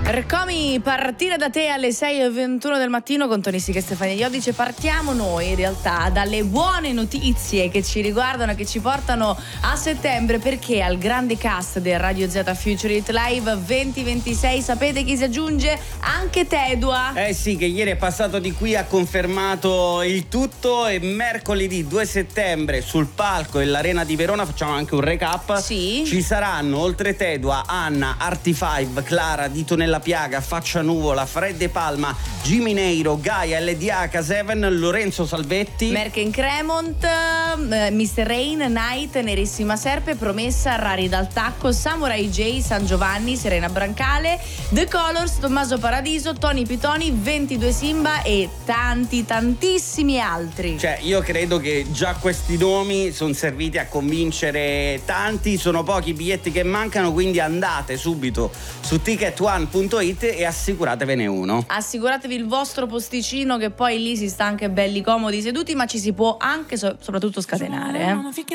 Come partire da te alle 6:21 del mattino con Tonissi e Stefania Iodice. Partiamo noi in realtà dalle buone notizie che ci riguardano e che ci portano a settembre, perché al grande cast del Radio Z Future Hit Live 2026 sapete chi si aggiunge? Anche Tedua. Sì, che ieri è passato di qui, ha confermato il tutto, e mercoledì 2 settembre sul palco dell'Arena di Verona, facciamo anche un recap, sì, ci saranno oltre Tedua, Anna, Arti5, Clara, Dito nella Piaga, Faccia Nuvola, Fred De Palma, Jimmy Neiro, Gaia, LDA, K7, Lorenzo Salvetti, Merken Cremont, Mr. Rain, Night, Nerissima Serpe, Promessa, Rari dal Tacco, Samurai J, San Giovanni, Serena Brancale, The Colors, Tommaso Paradiso, Tony Pitoni, 22 Simba e tantissimi altri. Cioè, io credo che già questi nomi sono serviti a convincere tanti, sono pochi i biglietti che mancano, quindi andate subito su ticketone.it e assicuratevene uno. Assicuratevi il vostro posticino, che poi lì si sta anche belli comodi seduti, ma ci si può anche soprattutto scatenare.